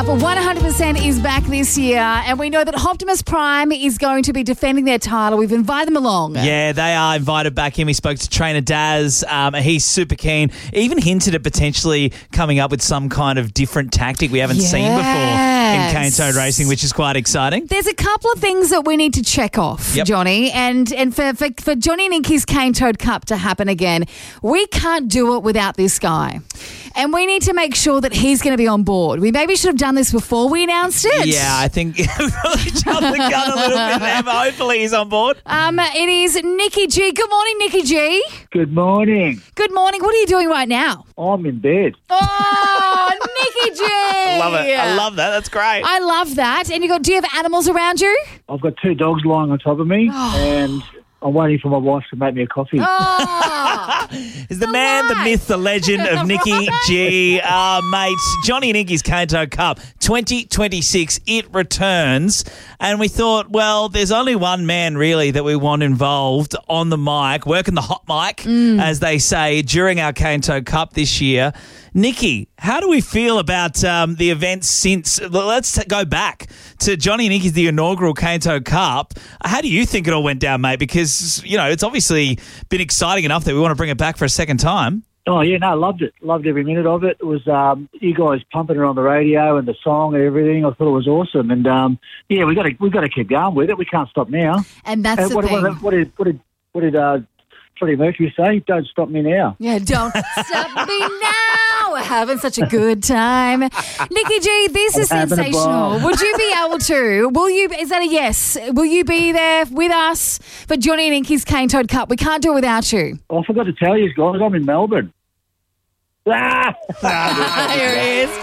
Cup 100% is back this year, and we know that Optimus Prime is going to be defending their title. We've invited them along. Yeah, they are invited back in. We spoke to trainer Daz. He's super keen. Even hinted at potentially coming up with some kind of different tactic we haven't seen before in cane toad racing, which is quite exciting. There's a couple of things that we need to check off, Johnny, and for Johnny and Inky's Cane Toad Cup to happen again, we can't do it without this guy. And we need to make sure that he's going to be on board. We maybe should have done this before we announced it. Yeah, I think we probably jumped the gun a little bit there, but hopefully he's on board. It is Nicky G. Good morning, Nicky G. Good morning. Good morning. What are you doing right now? I'm in bed. Oh, Nicky G. Love it. I love that. That's great. I love that. And do you have animals around you? I've got 2 dogs lying on top of me, and I'm waiting for my wife to make me a coffee. Oh, is the man, the myth, the legend of Nicky G. Mates, Johnny and Inky's Cane Toad Cup 2026, it returns. And we thought, well, there's only one man really that we want involved on the mic, working the hot mic, as they say, during our Cane Toad Cup this year. Nicky, how do we feel about the events since? Let's go back to Johnny and Inky's, the inaugural Cane Toad Cup. How do you think it all went down, mate? Because, it's obviously been exciting enough that we want to bring it back for a second time. Oh, yeah, no, loved it. Loved every minute of it. It was you guys pumping it on the radio and the song and everything. I thought it was awesome. And, we got to keep going with it. We can't stop now. And that's the thing. What did Freddie Mercury say? Don't stop me now. Yeah, don't stop me now. We're having such a good time. Nicky G, this is sensational. Would you be able to? Is that a yes? Will you be there with us for Johnny and Inky's Cane Toad Cup? We can't do it without you. Oh, I forgot to tell you guys, I'm in Melbourne. Here he is.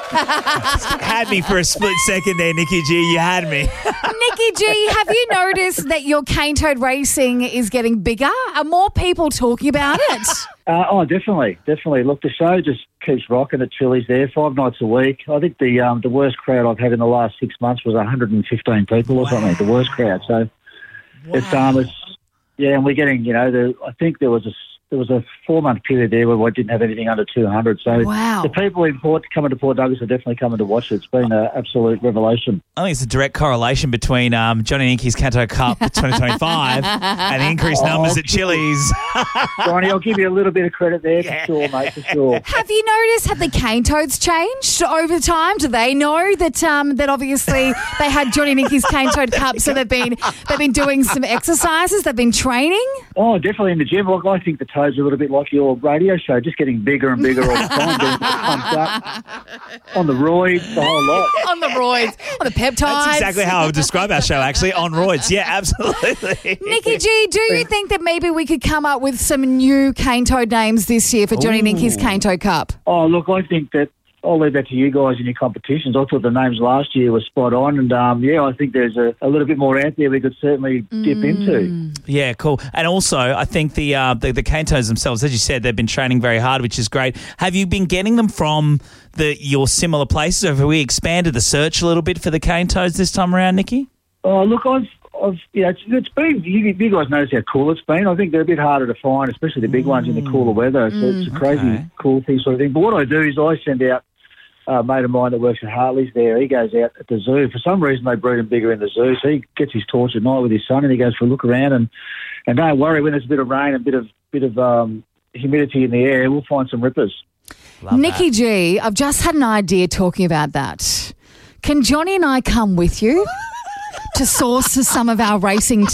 Had me for a split second there, Nicky G. You had me. Nicky G, have you noticed that your cane toad racing is getting bigger? Are more people talking about it? Definitely. Look, the show just keeps rocking at Chili's there 5 nights a week. I think the worst crowd I've had in the last 6 months was 115 people or something. The worst crowd. So it's and we're getting, I think there was a 4-month period there where we didn't have anything under 200. So the people coming to Port Douglas are definitely coming to watch it. It's been an absolute revelation. I think it's a direct correlation between Johnny and Inky's Cane Toad Cup 2025 and the increased numbers at Chili's. Johnny, I'll give you a little bit of credit there for sure, mate, for sure. Have you noticed, have the cane toads changed over time? Do they know that obviously they had Johnny and Inky's Cane Toad Cup, so they've been doing some exercises, they've been training? Oh, definitely in the gym. Look, I think the toads are a little bit like your radio show, just getting bigger and bigger all the time, getting pumped up on the roids, the whole lot. On the roids, on the peptides. That's exactly how I would describe our show, actually, on roids. Yeah, absolutely. Nicky G, do you think that maybe we could come up with some new cane toad names this year for Johnny and Inky's Cane Toad Cup? Oh, look, I think that I'll leave that to you guys in your competitions. I thought the names last year were spot on, and I think there's a little bit more out there we could certainly dip into. Yeah, cool. And also, I think the cane toads themselves, as you said, they've been training very hard, which is great. Have you been getting them from your similar places, or have we expanded the search a little bit for the cane toads this time around, Nicky? Oh, look, it's been. You guys notice how cool it's been. I think they're a bit harder to find, especially the big ones in the cooler weather. So it's a crazy cool thing sort of thing. But what I do is I send out a mate of mine that works at Hartley's there. He goes out at the zoo. For some reason, they breed them bigger in the zoo. So he gets his torch at night with his son, and he goes for a look around. And don't worry, when there's a bit of rain and a bit of humidity in the air, we'll find some rippers. Nicky G, I've just had an idea talking about that. Can Johnny and I come with you to source some of our racing